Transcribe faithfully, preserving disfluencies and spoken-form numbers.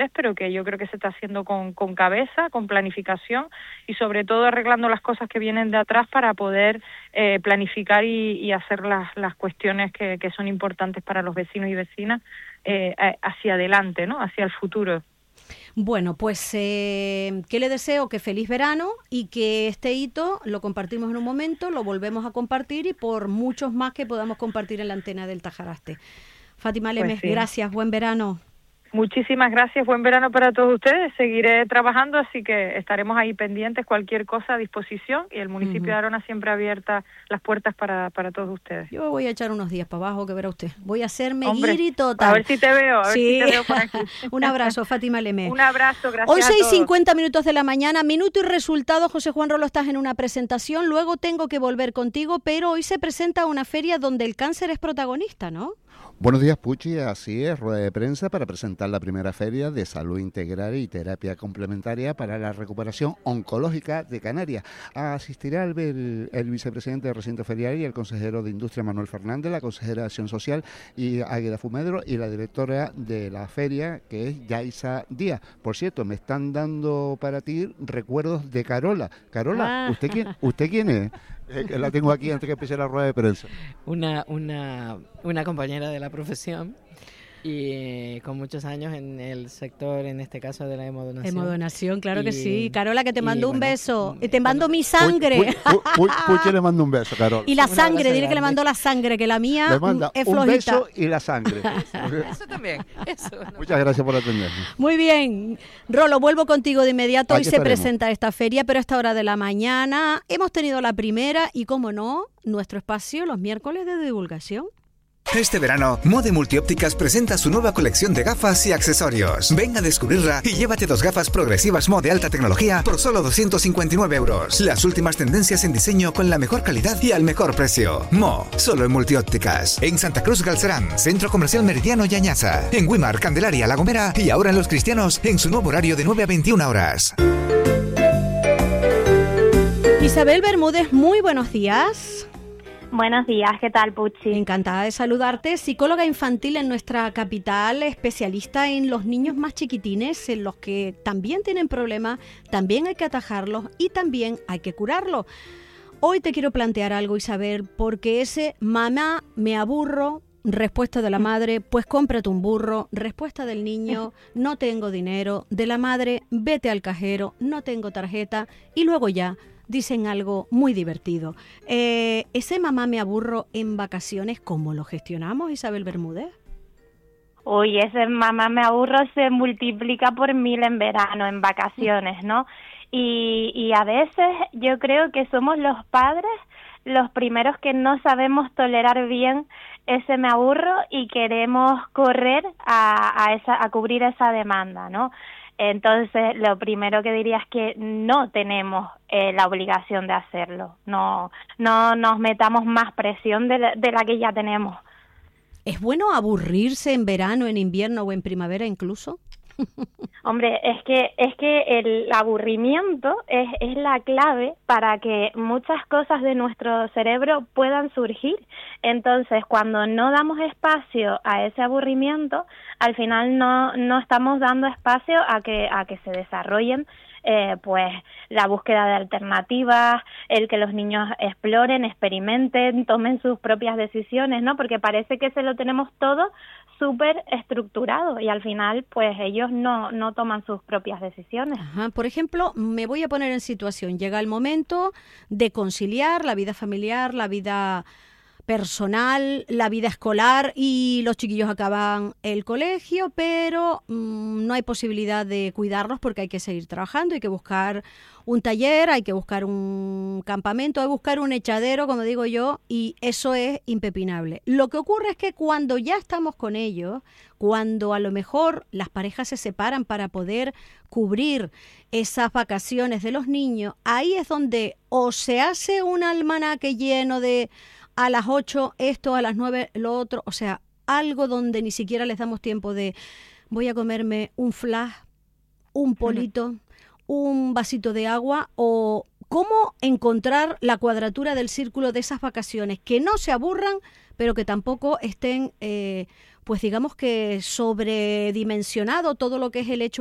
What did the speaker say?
pero que yo creo que se está haciendo con, con cabeza, con planificación y sobre todo arreglando las cosas que vienen de atrás para poder eh, planificar y, y hacer las, las cuestiones que, que son importantes para los vecinos y vecinas eh, hacia adelante, ¿no? Hacia el futuro. Bueno, pues eh, que le deseo que feliz verano y que este hito lo compartimos en un momento, lo volvemos a compartir y por muchos más que podamos compartir en la antena del Tajaraste. Fátima Lemes, pues sí. Gracias, buen verano. Muchísimas gracias, buen verano para todos ustedes. Seguiré trabajando, así que estaremos ahí pendientes, cualquier cosa a disposición, y el municipio uh-huh. de Arona siempre abierta las puertas para, para todos ustedes. Yo voy a echar unos días para abajo, que verá usted. Voy a hacerme Hombre, guiri total. A ver si te veo, a ver sí. si te veo por aquí. Un abrazo, Fátima Lemes. Un abrazo, gracias Hoy a seis todos. cincuenta minutos de la mañana, minuto y resultado. José Juan Rolo, estás en una presentación, luego tengo que volver contigo, pero hoy se presenta una feria donde el cáncer es protagonista, ¿no? Buenos días, Puchi. Así es, rueda de prensa para presentar la primera feria de salud integral y terapia complementaria para la recuperación oncológica de Canarias. Asistirá el, el, el vicepresidente del recinto ferial y el consejero de Industria Manuel Fernández, la consejera de Acción Social y Águeda Fumedro y la directora de la feria, que es Yaisa Díaz. Por cierto, me están dando para ti recuerdos de Carola. Carola, ah. ¿usted quién, ¿usted quién es? Eh, la tengo aquí antes que empiece la rueda de prensa. Una, una, una compañera de la profesión y eh, con muchos años en el sector, en este caso de la hemodonación. Hemodonación, claro y, que sí. Carola, que te mando un bueno, beso. Y te mando mi sangre. Puchi le mando un beso, Carola. Y la sangre, dile que le mando la sangre, que la mía le manda es un flojita. Beso y la sangre. Eso también. Eso, no. Muchas gracias por atenderme. Muy bien. Rolo, vuelvo contigo de inmediato. Hoy Aquí se estaremos. presenta esta feria, pero a esta hora de la mañana hemos tenido la primera y, como no, nuestro espacio los miércoles de divulgación. Este verano, Mode Multiópticas presenta su nueva colección de gafas y accesorios. Ven a descubrirla y llévate dos gafas progresivas Mo de alta tecnología por solo doscientos cincuenta y nueve euros. Las últimas tendencias en diseño con la mejor calidad y al mejor precio. Mo, solo en Multiópticas. En Santa Cruz Galcerán, Centro Comercial Meridiano y Añaza. En Güímar, Candelaria, La Gomera y ahora en Los Cristianos en su nuevo horario de nueve a veintiuna horas. Isabel Bermúdez, muy buenos días. Buenos días, ¿qué tal, Puchi? Encantada de saludarte, psicóloga infantil en nuestra capital, especialista en los niños más chiquitines, en los que también tienen problemas, también hay que atajarlos y también hay que curarlos. Hoy te quiero plantear algo, Isabel, porque ese mamá, me aburro, respuesta de la madre, pues cómprate un burro, respuesta del niño, no tengo dinero, de la madre, vete al cajero, no tengo tarjeta, y luego ya dicen algo muy divertido. Eh, ese mamá me aburro en vacaciones, ¿cómo lo gestionamos, Isabel Bermúdez? Uy, ese mamá me aburro se multiplica por mil en verano, en vacaciones, ¿no? Y, y a veces yo creo que somos los padres los primeros que no sabemos tolerar bien ese me aburro y queremos correr a, a, esa, a cubrir esa demanda, ¿no? Entonces, lo primero que diría es que no tenemos eh, la obligación de hacerlo. No, no nos metamos más presión de la, de la que ya tenemos. ¿Es bueno aburrirse en verano, en invierno o en primavera incluso? Hombre, es que es que el aburrimiento es, es la clave para que muchas cosas de nuestro cerebro puedan surgir. Entonces, cuando no damos espacio a ese aburrimiento, al final no no estamos dando espacio a que a que se desarrollen eh, pues la búsqueda de alternativas, el que los niños exploren, experimenten, tomen sus propias decisiones, ¿no? Porque parece que se lo tenemos todo súper estructurado y al final pues ellos no, no toman sus propias decisiones. Ajá. Por ejemplo, me voy a poner en situación, llega el momento de conciliar la vida familiar, la vida personal, la vida escolar y los chiquillos acaban el colegio, pero mmm, no hay posibilidad de cuidarlos porque hay que seguir trabajando, hay que buscar un taller, hay que buscar un campamento, hay que buscar un echadero, como digo yo, y eso es impepinable. Lo que ocurre es que cuando ya estamos con ellos, cuando a lo mejor las parejas se separan para poder cubrir esas vacaciones de los niños, ahí es donde o se hace un almanaque lleno de a las ocho esto, a las nueve lo otro, o sea, algo donde ni siquiera les damos tiempo de voy a comerme un flash, un polito, un vasito de agua, o cómo encontrar la cuadratura del círculo de esas vacaciones, que no se aburran, pero que tampoco estén eh, pues digamos que sobredimensionado todo lo que es el hecho